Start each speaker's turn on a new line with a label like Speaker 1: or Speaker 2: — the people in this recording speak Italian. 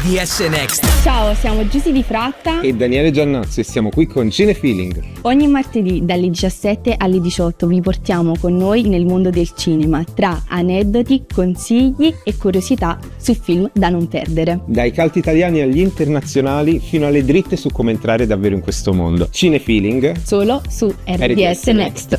Speaker 1: RDS Next.
Speaker 2: Ciao, siamo Giusy Di Fratta
Speaker 3: e Daniele Giannazzo e siamo qui con Cinefeeling.
Speaker 2: Ogni martedì dalle 17 alle 18 vi portiamo con noi nel mondo del cinema, tra aneddoti, consigli e curiosità su film da non perdere.
Speaker 3: Dai cult italiani agli internazionali fino alle dritte su come entrare davvero in questo mondo. Cinefeeling
Speaker 2: solo su RDS Next.